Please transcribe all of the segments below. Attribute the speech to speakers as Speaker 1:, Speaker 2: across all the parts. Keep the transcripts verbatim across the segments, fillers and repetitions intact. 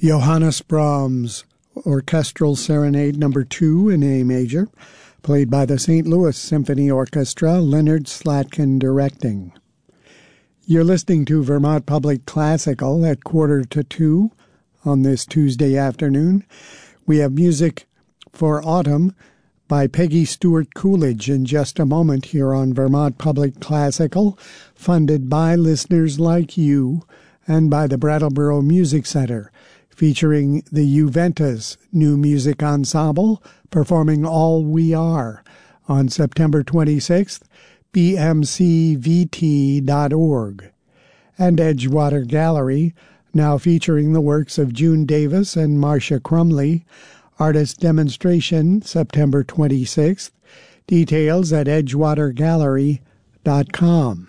Speaker 1: Johannes Brahms Orchestral Serenade Number two in A major, played by the Saint Louis Symphony Orchestra, Leonard Slatkin directing. You're listening to Vermont Public Classical at quarter to two on this Tuesday afternoon. We have music for Autumn by Peggy Stewart Coolidge in just a moment here on Vermont Public Classical, funded by listeners like you and by the Brattleboro Music Center, featuring the Juventus New Music Ensemble performing All We Are on September twenty-sixth, b m c v t dot org. And Edgewater Gallery, now featuring the works of June Davis and Marcia Crumley, Artist Demonstration, September twenty-sixth. Details at edgewater gallery dot com.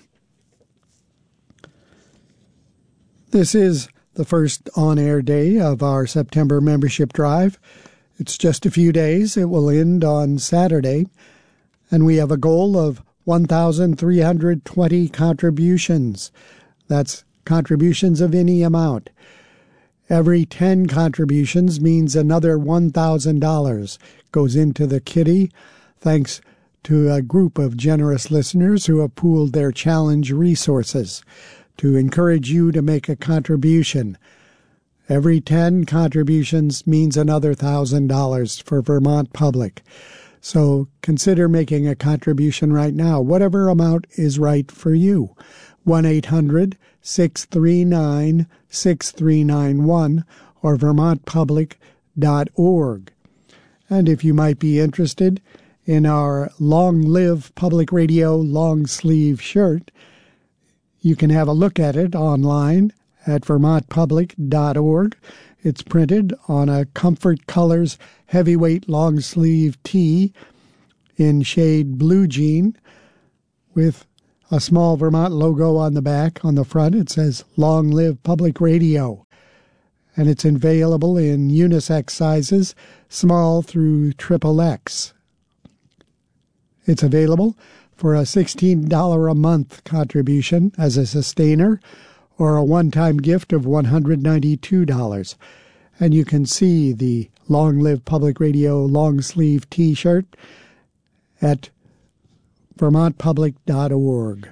Speaker 1: This is the first on-air day of our September membership drive. It's just a few days. It will end on Saturday, and we have a goal of one thousand three hundred twenty contributions. That's contributions of any amount. Every ten contributions means another one thousand dollars goes into the kitty, thanks to a group of generous listeners who have pooled their challenge resources to encourage you to make a contribution. Every ten contributions means another one thousand dollars for Vermont Public. So consider making a contribution right now, whatever amount is right for you. one eight hundred six three nine six three nine one or vermont public dot org. And if you might be interested in our Long Live Public Radio long sleeve shirt, you can have a look at it online at vermont public dot org. It's printed on a Comfort Colors heavyweight long sleeve tee in shade blue jean with a small Vermont logo on the back. On the front, it says Long Live Public Radio. And it's available in unisex sizes, small through triple X. It's available for a sixteen dollars a month contribution as a sustainer or a one-time gift of one hundred ninety-two dollars. And you can see the Long Live Public Radio long sleeve t-shirt at vermont public dot org.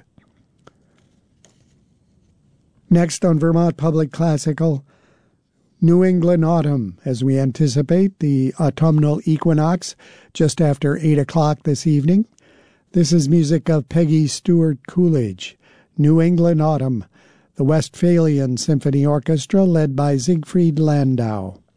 Speaker 1: Next on Vermont Public Classical, New England Autumn, as we anticipate the autumnal equinox just after eight o'clock this evening. This is music of Peggy Stewart Coolidge, New England Autumn, the Westphalian Symphony Orchestra led by Siegfried Landau.